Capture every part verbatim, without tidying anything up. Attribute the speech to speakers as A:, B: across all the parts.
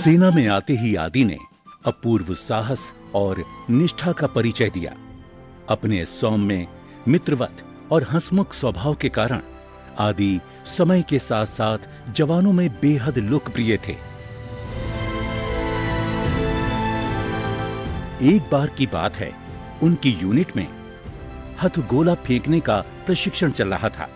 A: सेना में आते ही आदि ने अपूर्व साहस और निष्ठा का परिचय दिया। अपने सौम्य, मित्रवत और हंसमुख स्वभाव के कारण आदि समय के साथ साथ जवानों में बेहद लोकप्रिय थे। एक बार की बात है, उनकी यूनिट में हथगोला फेंकने का प्रशिक्षण चल रहा था।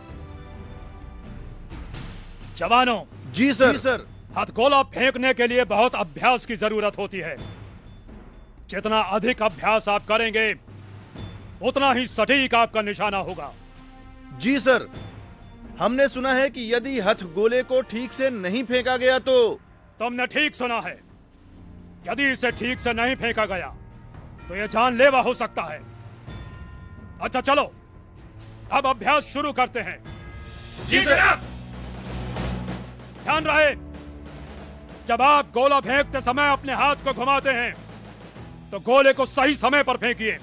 B: जवानों।
C: जी सर। जी सर।
B: हथगोला फेंकने के लिए बहुत अभ्यास की जरूरत होती है। जितना अधिक अभ्यास आप करेंगे उतना ही सटीक आपका निशाना होगा।
C: जी सर, हमने सुना है कि यदि हथगोले को ठीक से नहीं फेंका गया तो।
B: तुमने ठीक सुना है। यदि इसे ठीक से नहीं फेंका गया तो यह जानलेवा हो सकता है। अच्छा चलो, अब अभ्यास शुरू करते हैं।
C: जी जनाब।
B: ध्यान रहे, जब आप गोला फेंकते समय अपने हाथ को घुमाते हैं तो गोले को सही समय पर फेंकिए।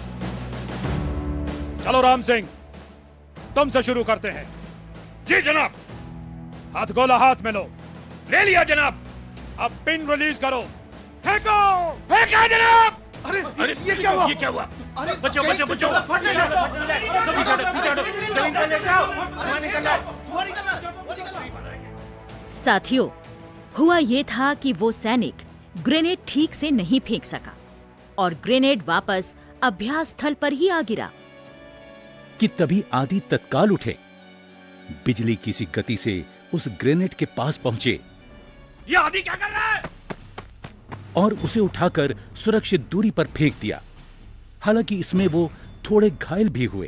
B: चलो राम सिंह, तुमसे शुरू करते हैं।
D: जी जनाब।
B: हथगोला हाथ में लो।
D: ले लिया जनाब।
B: अब पिन रिलीज करो। फेंको।
D: फेंका जनाब।
C: अरे,
D: अरे
C: ये क्या हुआ?
D: ये क्या हुआ?
C: अरे
D: बचो बचो बचो।
E: साथियों, हुआ ये था कि वो सैनिक ग्रेनेड ठीक से नहीं फेंक सका और ग्रेनेड वापस अभ्यास स्थल पर ही आ गिरा
A: कि तभी आदि तत्काल उठे, बिजली किसी गति से उस ग्रेनेड के पास पहुंचे।
D: ये आदि क्या कर रहा है?
A: और उसे उठाकर सुरक्षित दूरी पर फेंक दिया। हालांकि इसमें वो थोड़े घायल भी हुए।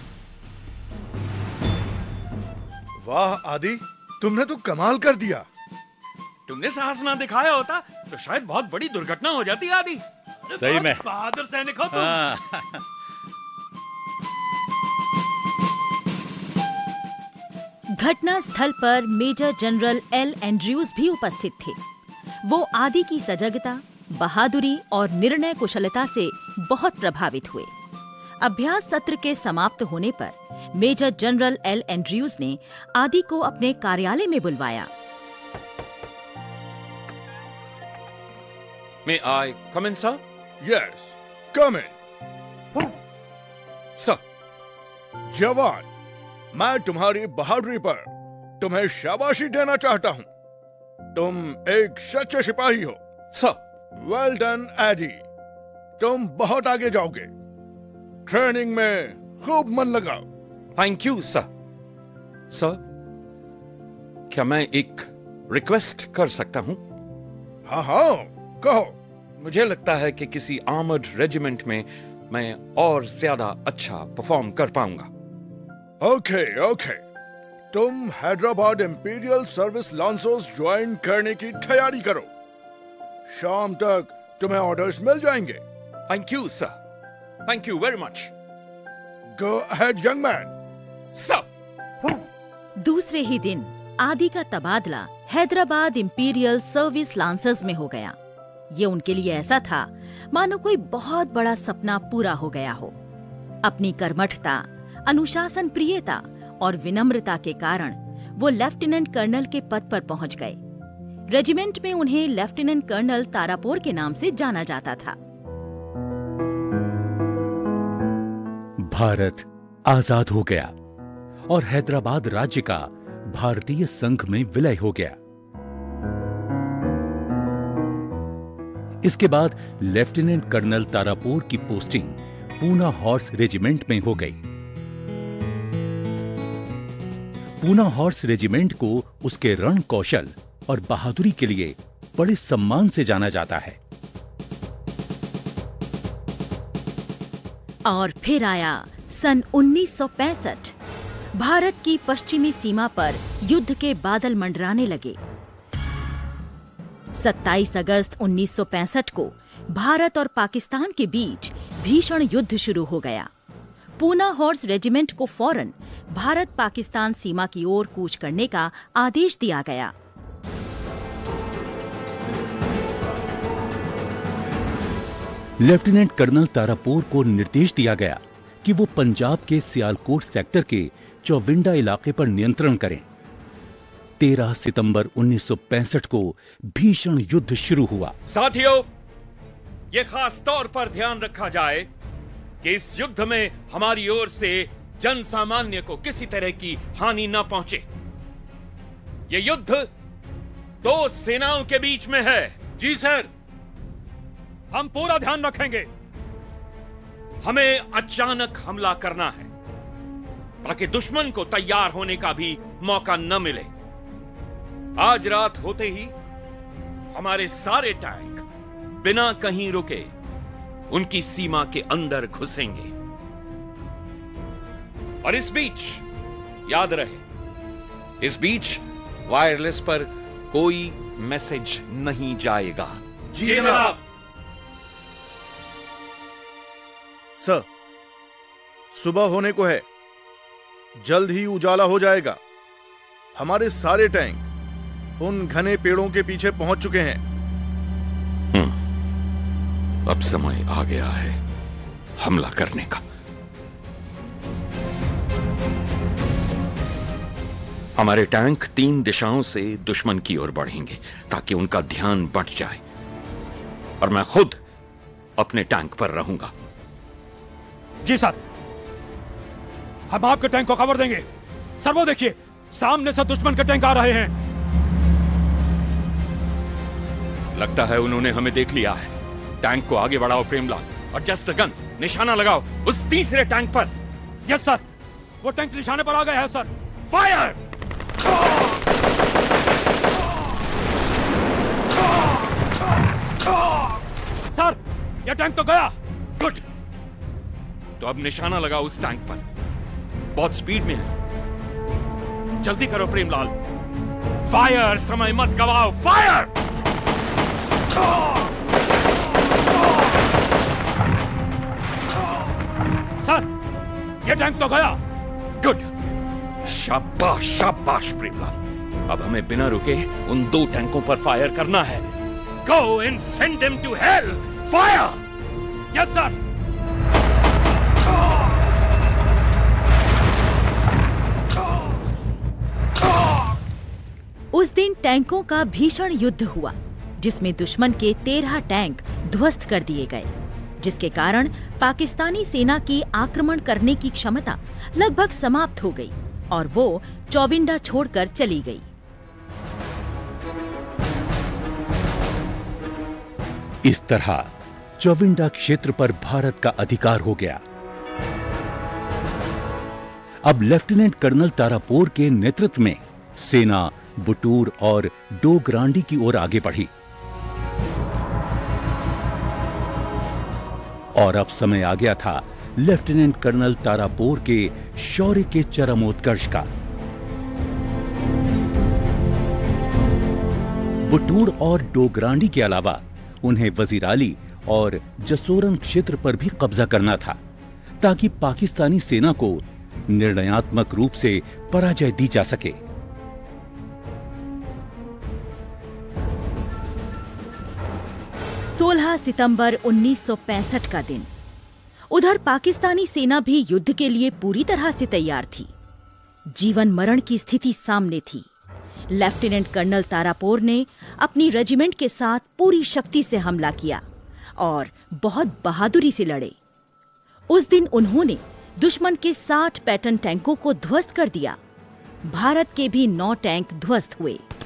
C: वाह आदि, तुमने तो कमाल कर दिया।
D: तुमने साहस ना दिखाया होता तो शायद बहुत बड़ी दुर्घटना हो जाती आदि।
A: सही में
B: बहादुर सैनिक हो तुम।
A: हाँ।
E: घटना स्थल पर मेजर जनरल एल एंड्रयूज भी उपस्थित थे। वो आदि की सजगता, बहादुरी और निर्णय कुशलता से बहुत प्रभावित हुए। अभ्यास सत्र के समाप्त होने पर मेजर जनरल एल एंड्रयूज ने आदि को अपने कार्यालय में बुलवाया।
D: May I come in, sir?
C: Yes, come in.
D: Sir.
C: जवान, मैं तुम्हारी बहादुरी पर तुम्हें शाबाशी देना चाहता हूँ। तुम एक सच्चे सिपाही हो।
D: Sir.
C: वेल डन एडी, तुम बहुत आगे जाओगे। ट्रेनिंग में खूब मन लगाओ।
D: Thank you, sir. Sir, क्या मैं एक रिक्वेस्ट कर सकता हूँ?
C: हाँ हाँ, कहो।
D: मुझे लगता है कि किसी आर्मर्ड रेजिमेंट में मैं और ज्यादा अच्छा परफॉर्म कर पाऊंगा।
C: ओके ओके, तुम Hyderabad imperial service lancers join करने की तैयारी करो। शाम तक तुम्हें ऑर्डर्स मिल जाएंगे।
D: Thank you, sir. Thank you very much.
C: Go ahead, young man.
D: Sir.
E: दूसरे ही दिन आदि का तबादला हैदराबाद इंपीरियल सर्विस लांसर्स में हो गया। ये उनके लिए ऐसा था मानो कोई बहुत बड़ा सपना पूरा हो गया हो। अपनी कर्मठता, अनुशासन प्रियता और विनम्रता के कारण वो लेफ्टिनेंट कर्नल के पद पर पहुंच गए। रेजिमेंट में उन्हें लेफ्टिनेंट कर्नल तारापोर के नाम से जाना जाता था।
A: भारत आजाद हो गया और हैदराबाद राज्य का भारतीय संघ में विलय हो गया। इसके बाद लेफ्टिनेंट कर्नल तारापोर की पोस्टिंग पूना हॉर्स रेजिमेंट में हो गई। पूना हॉर्स रेजिमेंट को उसके रण कौशल और बहादुरी के लिए बड़े सम्मान से जाना जाता है।
E: और फिर आया सन उन्नीस सौ पैंसठ। भारत की पश्चिमी सीमा पर युद्ध के बादल मंडराने लगे। सत्ताईस अगस्त उन्नीस सौ पैंसठ को भारत और पाकिस्तान के बीच भीषण युद्ध शुरू हो गया। पूना हॉर्स रेजिमेंट को फौरन भारत पाकिस्तान सीमा की ओर कूच करने का आदेश दिया गया।
A: लेफ्टिनेंट कर्नल तारापोर को निर्देश दिया गया कि वो पंजाब के सियालकोट सेक्टर के चौविंडा इलाके पर नियंत्रण करें। तेरह सितंबर उन्नीस सौ पैंसठ को भीषण युद्ध शुरू हुआ।
D: साथियों, यह खास तौर पर ध्यान रखा जाए कि इस युद्ध में हमारी ओर से जन सामान्य को किसी तरह की हानि न पहुंचे। यह युद्ध दो सेनाओं के बीच में है।
B: जी सर, हम पूरा ध्यान रखेंगे।
D: हमें अचानक हमला करना है ताकि दुश्मन को तैयार होने का भी मौका न मिले। आज रात होते ही हमारे सारे टैंक बिना कहीं रुके उनकी सीमा के अंदर घुसेंगे। और इस बीच याद रहे, इस बीच वायरलेस पर कोई मैसेज नहीं जाएगा।
B: जी जनाब।
C: सर, सुबह होने को है, जल्द ही उजाला हो जाएगा। हमारे सारे टैंक उन घने पेड़ों के पीछे पहुंच चुके हैं।
D: अब समय आ गया है हमला करने का। हमारे टैंक तीन दिशाओं से दुश्मन की ओर बढ़ेंगे ताकि उनका ध्यान बंट जाए, और मैं खुद अपने टैंक पर रहूंगा।
B: जी सर, हम आपके टैंक को कवर देंगे। सर वो देखिए, सामने से दुश्मन के टैंक आ रहे हैं।
D: लगता है उन्होंने हमें देख लिया है। टैंक को आगे बढ़ाओ प्रेमलाल, और जस्ट द गन, निशाना लगाओ उस तीसरे टैंक पर।
B: यस सर, वो टैंक निशाने पर आ गया है सर।
D: फायर!
B: सर, ये टैंक तो गया।
D: गुड। तो अब निशाना लगाओ उस टैंक पर। बहुत स्पीड में है, जल्दी करो प्रेमलाल। फायर! समय मत गवाओ। फायर!
B: सर, ये टैंक तो गया।
D: गुड। शाबाश शाबाश प्रेमलाल। अब हमें बिना रुके उन दो टैंकों पर फायर करना है। Go and send them to hell. Fire!
B: Yes sir.
E: उस दिन टैंकों का भीषण युद्ध हुआ, जिसमें दुश्मन के तेरह टैंक ध्वस्त कर दिए गए, जिसके कारण पाकिस्तानी सेना की आक्रमण करने की क्षमता लगभग समाप्त हो गई और वो चौविंडा छोड़कर चली गई।
A: इस तरह चौविंडा क्षेत्र पर भारत का अधिकार हो गया। अब लेफ्टिनेंट कर्नल तारापोर के नेतृत्व में सेना बुटूर और डोगरांडी की ओर आगे बढ़ी, और अब समय आ गया था लेफ्टिनेंट कर्नल तारापोर के शौर्य के चरमोत्कर्ष का। बुटूर और डोगरांडी के अलावा उन्हें वजीराली और जसोरन क्षेत्र पर भी कब्जा करना था, ताकि पाकिस्तानी सेना को निर्णयात्मक रूप से पराजय दी जा सके।
E: सोलह सितंबर उन्नीस सौ पैंसठ का दिन। उधर पाकिस्तानी सेना भी युद्ध के लिए पूरी तरह से तैयार थी। जीवन मरण की स्थिति सामने थी। लेफ्टिनेंट कर्नल तारापोर ने अपनी रेजिमेंट के साथ पूरी शक्ति से हमला किया और बहुत बहादुरी से लड़े। उस दिन उन्होंने दुश्मन के साठ पैटर्न टैंकों को ध्वस्त कर दिया। भारत के भी नौ टैंक ध्वस्त हुए।